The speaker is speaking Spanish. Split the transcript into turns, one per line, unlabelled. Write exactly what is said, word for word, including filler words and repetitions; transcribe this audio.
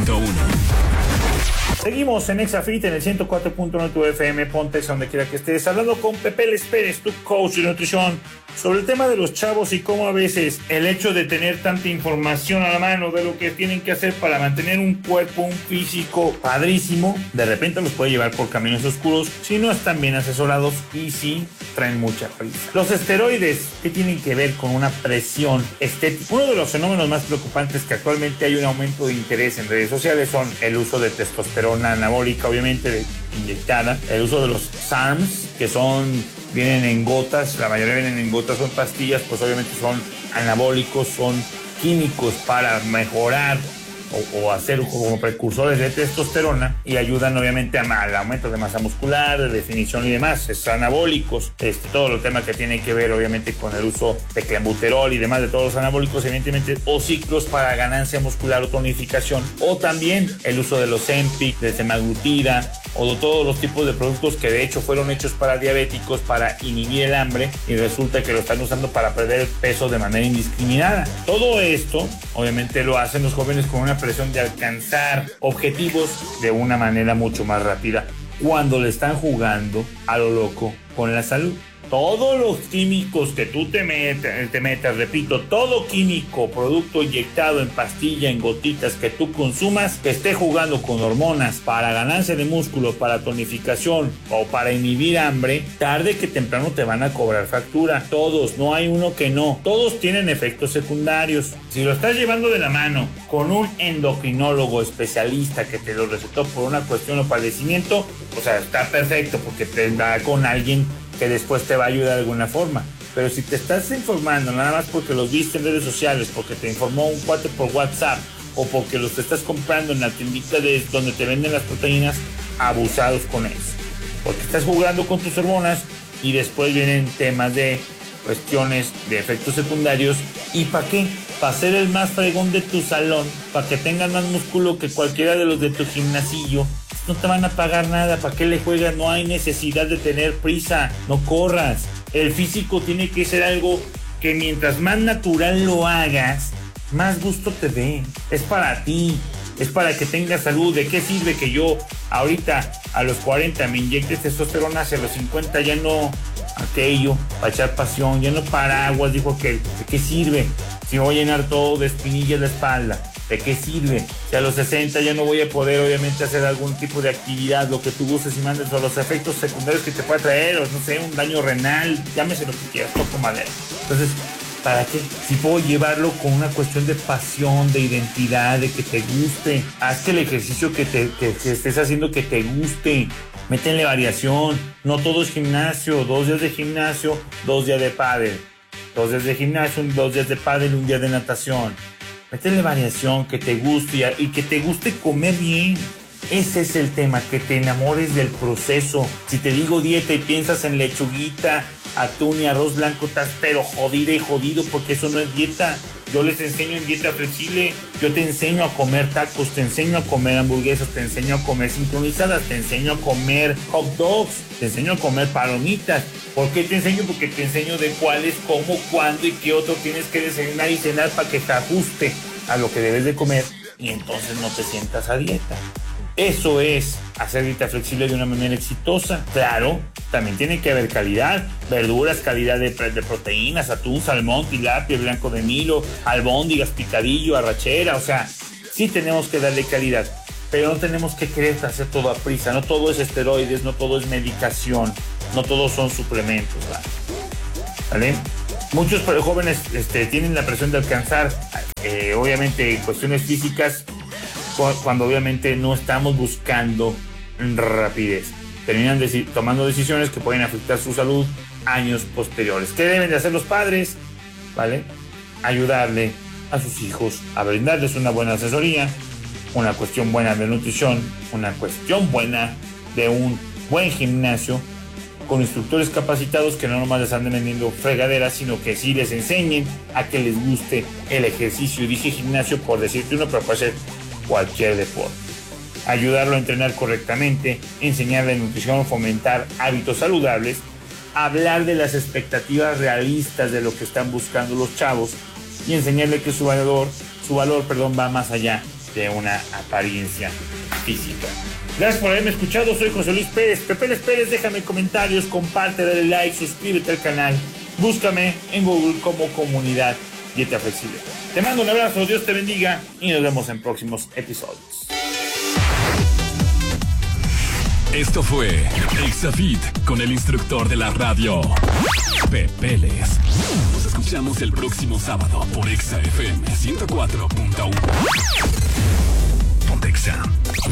punto uno.
Seguimos en Exafit en el ciento cuatro punto nueve tu F M, ponte donde quiera que estés, hablando con Pepe Les Pérez, tu coach de nutrición, sobre el tema de los chavos y cómo a veces el hecho de tener tanta información a la mano de lo que tienen que hacer para mantener un cuerpo, un físico padrísimo, de repente los puede llevar por caminos oscuros si no están bien asesorados y si traen mucha prisa. Los esteroides, ¿qué tienen que ver con una presión estética? Uno de los fenómenos más preocupantes que actualmente hay un aumento de interés en redes sociales son el uso de testosterona anabólica, obviamente de inyectada, el uso de los S A R Ms, que son, vienen en gotas, la mayoría vienen en gotas, son pastillas, pues obviamente son anabólicos, son químicos para mejorar o, o hacer como precursores de testosterona y ayudan obviamente a, al aumento de masa muscular, de definición y demás. Es anabólicos, este, todo el tema que tiene que ver obviamente con el uso de clenbuterol y demás de todos los anabólicos, evidentemente, o ciclos para ganancia muscular o tonificación, o también el uso de los Ozempic, de semaglutida, o de todos los tipos de productos que de hecho fueron hechos para diabéticos, para inhibir el hambre, y resulta que lo están usando para perder peso de manera indiscriminada. Todo esto obviamente lo hacen los jóvenes con una presión de alcanzar objetivos de una manera mucho más rápida, cuando le están jugando a lo loco con la salud. Todos los químicos que tú te metas, te metas, repito, todo químico, producto inyectado en pastilla, en gotitas que tú consumas, que esté jugando con hormonas para ganancia de músculo, para tonificación o para inhibir hambre, tarde que temprano te van a cobrar factura. Todos, no hay uno que no. Todos tienen efectos secundarios. Si lo estás llevando de la mano con un endocrinólogo especialista que te lo recetó por una cuestión o padecimiento, o sea, está perfecto porque te da con alguien que después te va a ayudar de alguna forma. Pero si te estás informando nada más porque los viste en redes sociales, porque te informó un cuate por WhatsApp o porque los estás comprando en la tiendita de donde te venden las proteínas, abusados con eso. Porque estás jugando con tus hormonas y después vienen temas de cuestiones de efectos secundarios. ¿Y para qué? Para ser el más fregón de tu salón, para que tengas más músculo que cualquiera de los de tu gimnasillo. No te van a pagar nada, ¿para qué le juegas? No hay necesidad de tener prisa, no corras. El físico tiene que ser algo que mientras más natural lo hagas, más gusto te dé. Es para ti, es para que tengas salud. ¿De qué sirve que yo ahorita a los cuarenta me inyecte testosterona, hacia los cincuenta ya no aquello, para echar pasión, ya no paraguas, dijo aquel? ¿De qué sirve si me voy a llenar todo de espinillas la espalda? ¿De qué sirve? Si a los sesenta ya no voy a poder obviamente hacer algún tipo de actividad, lo que tú gustes y mandes, o los efectos secundarios que te pueda traer, o no sé, un daño renal, llámese lo que quieras, toco madera. Entonces, ¿para qué? Si puedo llevarlo con una cuestión de pasión, de identidad, de que te guste. Haz que el ejercicio que, te, que, que estés haciendo que te guste. Métele variación. No todo es gimnasio. Dos días de gimnasio, dos días de pádel. Dos días de gimnasio, dos días de pádel, un día de natación. Métele variación, que te guste y que te guste comer bien. Ese es el tema, que te enamores del proceso. Si te digo dieta y piensas en lechuguita, atún y arroz blanco, estás pero jodido y jodido, porque eso no es dieta. Yo les enseño en dieta flexible, yo te enseño a comer tacos, te enseño a comer hamburguesas, te enseño a comer sincronizadas, te enseño a comer hot dogs, te enseño a comer palomitas. ¿Por qué te enseño? Porque te enseño de cuáles, cómo, cuándo y qué otro tienes que desayunar y cenar para que te ajuste a lo que debes de comer y entonces no te sientas a dieta. Eso es hacer dieta flexible de una manera exitosa. Claro, también tiene que haber calidad, verduras, calidad de, de proteínas, atún, salmón, tilapia, blanco de Nilo, albóndigas, picadillo, arrachera. O sea, sí tenemos que darle calidad, pero no tenemos que querer hacer todo a prisa. No todo es esteroides, no todo es medicación, no todos son suplementos, ¿vale? ¿Vale? Muchos jóvenes este, tienen la presión de alcanzar, eh, obviamente, cuestiones físicas, cuando obviamente no estamos buscando rapidez. Terminan deci- tomando decisiones que pueden afectar su salud años posteriores. ¿Qué deben de hacer los padres? ¿Vale? Ayudarle a sus hijos, a brindarles una buena asesoría, una cuestión buena de nutrición, una cuestión buena de un buen gimnasio, con instructores capacitados que no nomás les anden vendiendo fregaderas, sino que sí les enseñen a que les guste el ejercicio. Y dije gimnasio por decirte uno, pero puede ser cualquier deporte. Ayudarlo a entrenar correctamente, enseñarle nutrición, fomentar hábitos saludables, hablar de las expectativas realistas de lo que están buscando los chavos y enseñarle que su valor, su valor, perdón, va más allá de una apariencia física. Gracias por haberme escuchado, soy José Luis Pérez. Pepeles Pérez, déjame comentarios, comparte, dale like, suscríbete al canal. Búscame en Google como Comunidad Dieta Flexible. Te mando un abrazo, Dios te bendiga y nos vemos en próximos episodios.
Esto fue Exafit con el instructor de la radio, Pepeles. Nos escuchamos el próximo sábado por Exa F M ciento cuatro punto uno. Ponte Exa.